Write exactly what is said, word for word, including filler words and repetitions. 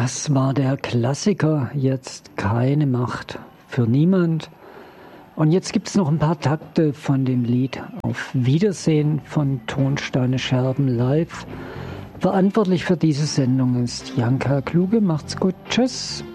Das war der Klassiker, jetzt keine Macht für niemand. Und jetzt gibt's noch ein paar Takte von dem Lied Auf Wiedersehen von Tonsteine Scherben live. Verantwortlich für diese Sendung ist Janka Kluge. Macht's gut. Tschüss.